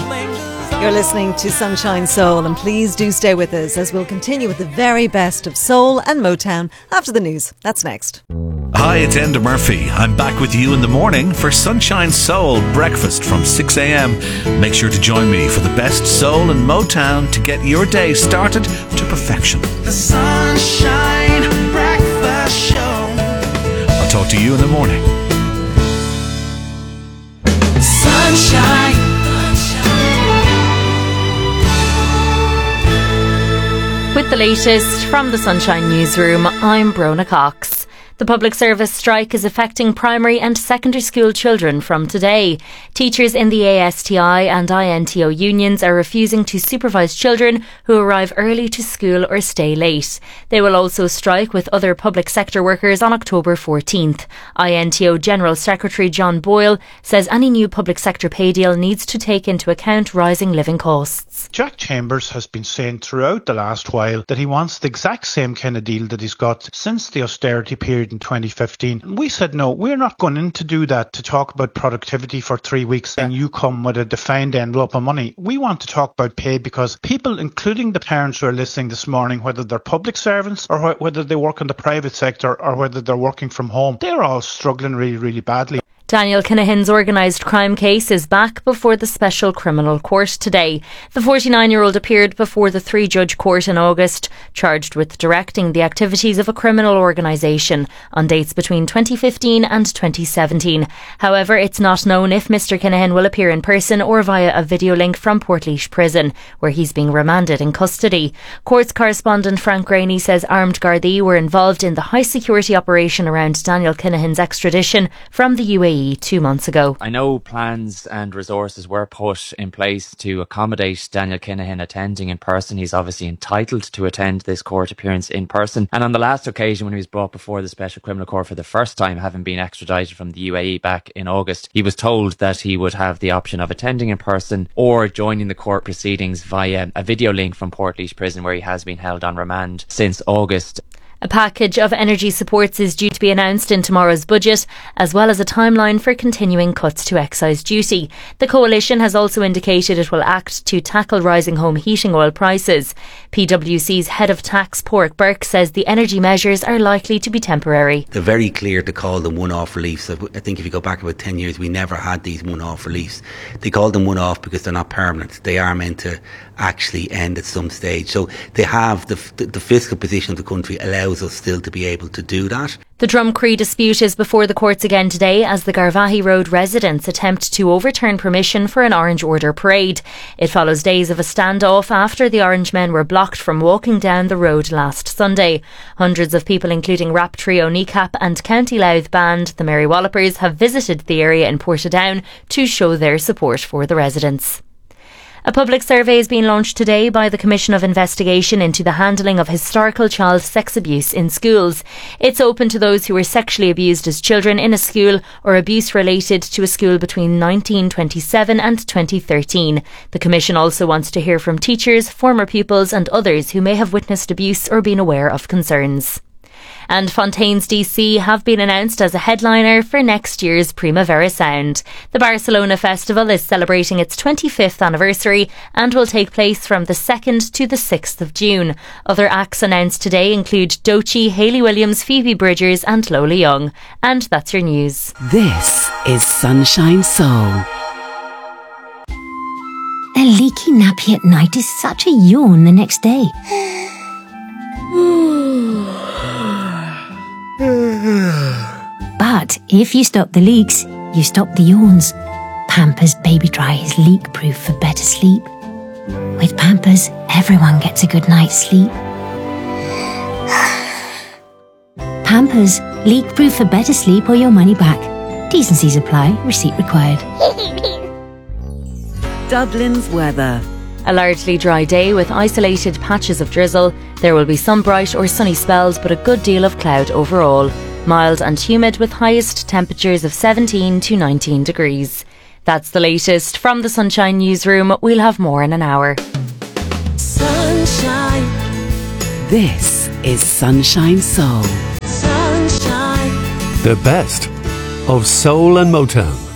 You're listening to Sunshine Soul, and please do stay with us as we'll continue with the very best of soul and Motown after the news. That's next. Hi, it's Enda Murphy. I'm back with you in the morning for Sunshine Soul breakfast from 6 a.m. Make sure to join me for the best soul and Motown to get your day started to perfection. The Sunshine Breakfast Show. I'll talk to you in the morning. Sunshine. With the latest from the Sunshine Newsroom, I'm Brona Cox. The public service strike is affecting primary and secondary school children from today. Teachers in the ASTI and INTO unions are refusing to supervise children who arrive early to school or stay late. They will also strike with other public sector workers on October 14th. INTO General Secretary John Boyle says any new public sector pay deal needs to take into account rising living costs. Jack Chambers has been saying throughout the last while that he wants the exact same kind of deal that he's got since the austerity period in 2015. And we said, no, we're not going in to do that, to talk about productivity for 3 weeks and you come with a defined envelope of money. We want to talk about pay because people, including the parents who are listening this morning, whether they're public servants or whether they work in the private sector or whether they're working from home, they're all struggling really, really badly. Daniel Kinahan's organised crime case is back before the Special Criminal Court today. The 49-year-old appeared before the 3-judge court in August, charged with directing the activities of a criminal organisation on dates between 2015 and 2017. However, it's not known if Mr Kinahan will appear in person or via a video link from Portlaoise Prison, where he's being remanded in custody. Courts correspondent Frank Graney says armed Gardaí were involved in the high-security operation around Daniel Kinahan's extradition from the UAE 2 months ago. I know plans and resources were put in place to accommodate Daniel Kinahan attending in person. He's obviously entitled to attend this court appearance in person. And on the last occasion when he was brought before the Special Criminal Court for the first time, having been extradited from the UAE back in August, he was told that he would have the option of attending in person or joining the court proceedings via a video link from Portlaoise Prison, where he has been held on remand since August. A package of energy supports is due to be announced in tomorrow's budget, as well as a timeline for continuing cuts to excise duty. The coalition has also indicated it will act to tackle rising home heating oil prices. PwC's head of tax, Pádraig Burke, says the energy measures are likely to be temporary. They're very clear to call them one-off reliefs. I think if you go back about 10 years, we never had these one-off reliefs. They call them one-off because they're not permanent. They are meant to actually end at some stage. So they have the fiscal position of the country allows us still to be able to do that. The Drumcree dispute is before the courts again today as the Garvaghey Road residents attempt to overturn permission for an Orange Order parade. It follows days of a standoff after the Orange men were blocked from walking down the road last Sunday. Hundreds of people, including rap trio Kneecap and County Louth band the Mary Wallopers, have visited the area in Portadown to show their support for the residents. A public survey has been launched today by the Commission of Investigation into the handling of historical child sex abuse in schools. It's open to those who were sexually abused as children in a school or abuse related to a school between 1927 and 2013. The Commission also wants to hear from teachers, former pupils and others who may have witnessed abuse or been aware of concerns. And Fontaines DC have been announced as a headliner for next year's Primavera Sound. The Barcelona Festival is celebrating its 25th anniversary and will take place from the 2nd to the 6th of June. Other acts announced today include Doechii, Hayley Williams, Phoebe Bridgers and Lola Young. And that's your news. This is Sunshine Soul. A leaky nappy at night is such a yawn the next day. But if you stop the leaks, you stop the yawns. Pampers Baby Dry is leak-proof for better sleep. With Pampers, everyone gets a good night's sleep. Pampers, leak-proof for better sleep or your money back. Decencies apply. Receipt required. Dublin's weather. A largely dry day with isolated patches of drizzle. There will be some bright or sunny spells, but a good deal of cloud overall. Mild and humid with highest temperatures of 17 to 19 degrees. That's the latest from the Sunshine Newsroom. We'll have more in an hour. Sunshine. This is Sunshine Soul. Sunshine. The best of soul and Motown.